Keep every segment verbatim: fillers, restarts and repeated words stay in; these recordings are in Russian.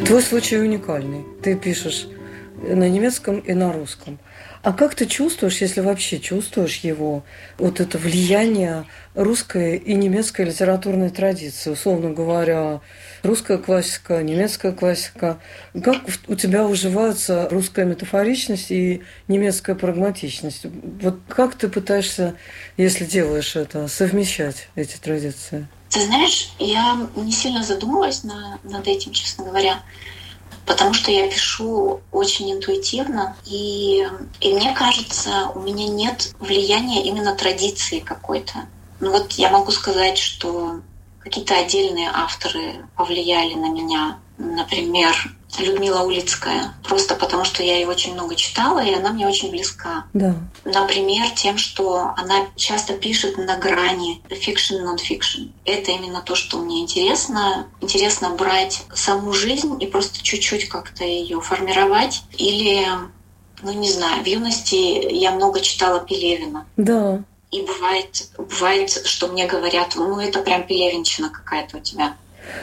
Твой случай уникальный. Ты пишешь на немецком и на русском. А как ты чувствуешь, если вообще чувствуешь его, вот это влияние русской и немецкой литературной традиции, условно говоря, русская классика, немецкая классика? Как у тебя уживаются русская метафоричность и немецкая прагматичность? Вот как ты пытаешься, если делаешь это, совмещать эти традиции? Ты знаешь, я не сильно задумывалась на, над этим, честно говоря. Потому что я пишу очень интуитивно, и, и мне кажется, у меня нет влияния именно традиции какой-то. Ну вот я могу сказать, что какие-то отдельные авторы повлияли на меня. Например, Людмила Улицкая. Просто потому, что я ее очень много читала, и она мне очень близка. Да. Например, тем, что она часто пишет на грани fiction и non-fiction. Это именно то, что мне интересно. Интересно брать саму жизнь и просто чуть-чуть как-то ее формировать. Или, ну не знаю, в юности я много читала Пелевина. Да. И бывает, бывает, что мне говорят, ну это прям пелевинщина какая-то у тебя.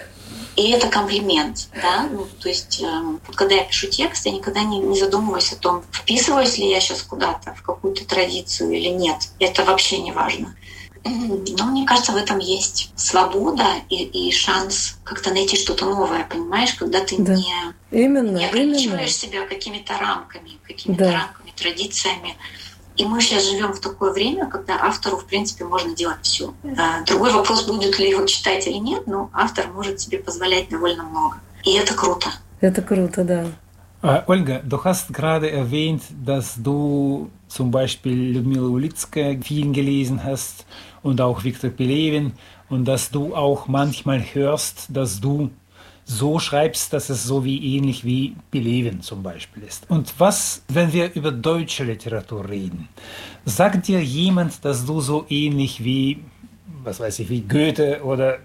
И это комплимент, да, ну, то есть, э, когда я пишу текст, я никогда не, не задумываюсь о том, вписываюсь ли я сейчас куда-то, в какую-то традицию или нет. Это вообще не важно. Но мне кажется, в этом есть свобода и, и шанс как-то найти что-то новое, понимаешь, когда ты да. не, именно, не ограничиваешь именно. себя какими-то рамками, какими-то да. рамками, традициями. И мы сейчас живем в такое время, когда автору, в принципе, можно делать все. Другой вопрос, будет ли его читать или нет, но автор может себе позволять довольно много. И это круто. Это круто, да. Olga, du hast gerade erwähnt, dass du zum Beispiel Людмила Улицкая viel gelesen hast und auch Viktor Pelevin und dass du auch manchmal hörst, dass du so schreibst, dass es so wie ähnlich wie Pelevin zum Beispiel ist. Und was, wenn wir über deutsche Literatur reden? Sagt dir jemand, dass du so ähnlich wie, was weiß ich, wie Goethe oder...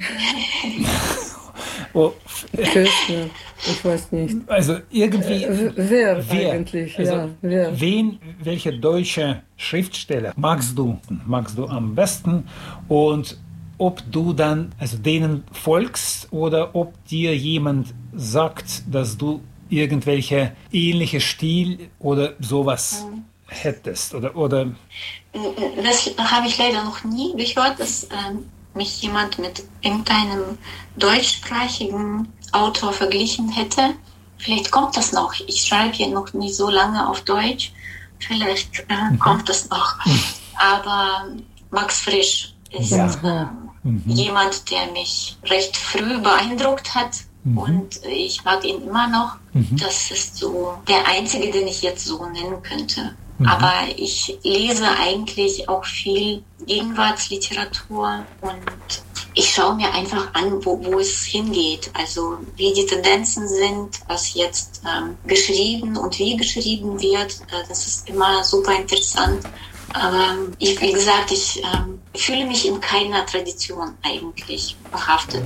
oh, Goethe, ich weiß nicht. Also irgendwie... Äh, wer, wer eigentlich, also ja. Wer? Wen, welche deutsche Schriftsteller magst du, magst du am besten? Und ob du dann also denen folgst oder ob dir jemand sagt, dass du irgendwelche ähnliche Stil oder sowas mhm. hättest oder oder das habe ich leider noch nie gehört, dass ähm, mich jemand mit irgendeinem deutschsprachigen Autor verglichen hätte. Vielleicht kommt das noch. Ich schreibe ja noch nicht so lange auf Deutsch. Vielleicht äh, mhm. kommt das noch. Aber Max Frisch ist ja. ähm, mhm. jemand, der mich recht früh beeindruckt hat. Mhm. Und ich mag ihn immer noch. Mhm. Das ist so der einzige, den ich jetzt so nennen könnte. Mhm. Aber ich lese eigentlich auch viel Gegenwartsliteratur und ich schaue mir einfach an, wo, wo es hingeht. Also wie die Tendenzen sind, was jetzt ähm, geschrieben und wie geschrieben wird. Äh, das ist immer super interessant. Aber ich, wie gesagt, ich ähm, fühle mich in keiner Tradition eigentlich behaftet.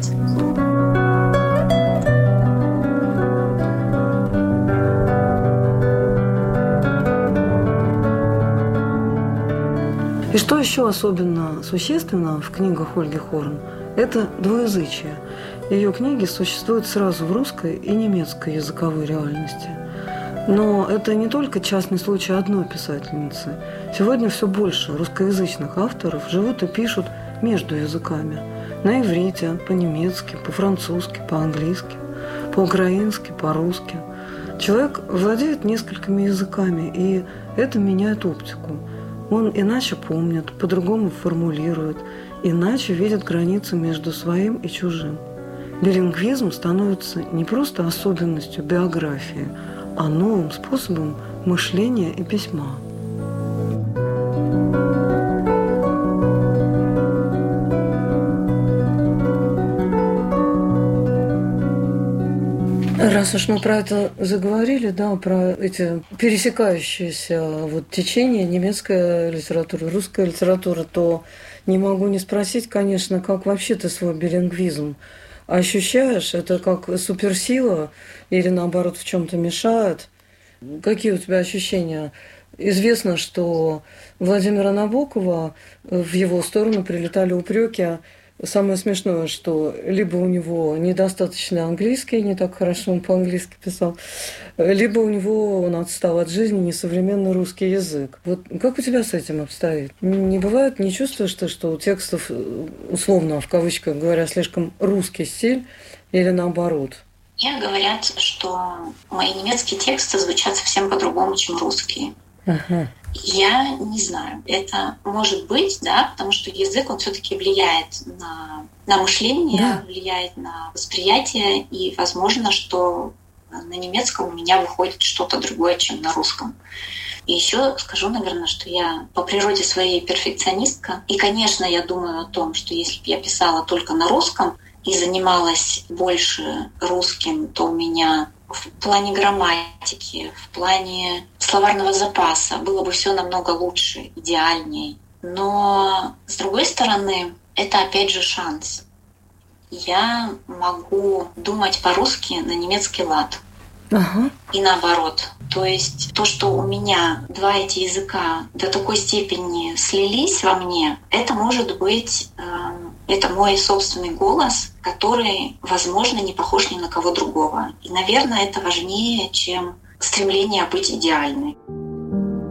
И что еще особенно существенно в книгах Ольги Хорн, это двуязычие. Ее книги существуют сразу в русской и немецкой языковой реальности. Но это не только частный случай одной писательницы. Сегодня все больше русскоязычных авторов живут и пишут между языками. На иврите, по-немецки, по-французски, по-английски, по-украински, по-русски. Человек владеет несколькими языками, и это меняет оптику. Он иначе помнит, по-другому формулирует, иначе видит границы между своим и чужим. Билингвизм становится не просто особенностью биографии, а новым способом мышления и письма. Раз уж мы про это заговорили, да, про эти пересекающиеся вот течения немецкая литература, русская литература, то не могу не спросить, конечно, как вообще ты свой билингвизм ощущаешь? Это как суперсила или, наоборот, в чем-то мешает? Какие у тебя ощущения? Известно, что Владимира Набокова в его сторону прилетали упреки Самое смешное, что либо у него недостаточно английский, не так хорошо он по-английски писал, либо у него он отстал от жизни, несовременный русский язык. Вот как у тебя с этим обстоит? Не бывает, не чувствуешь ты, что у текстов, условно, в кавычках говоря, слишком русский стиль или наоборот? Мне говорят, что мои немецкие тексты звучат совсем по-другому, чем русские. Ага. Я не знаю. Это может быть, да, потому что язык, он все-таки влияет на, на мышление, да. влияет на восприятие, и возможно, что на немецком у меня выходит что-то другое, чем на русском. И еще скажу, наверное, что я по природе своей перфекционистка. И, конечно, я думаю о том, что если бы я писала только на русском и занималась больше русским, то у меня в плане грамматики, в плане словарного запаса было бы все намного лучше, идеальнее. Но, с другой стороны, это опять же шанс. Я могу думать по-русски на немецкий лад. Ага. И наоборот. То есть то, что у меня два эти языка до такой степени слились во мне, это может быть, э, это мой собственный голос, который, возможно, не похож ни на кого другого. И, наверное, это важнее, чем стремление быть идеальной.